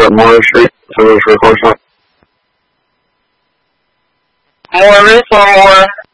bit more to his rehearsal. More riff or more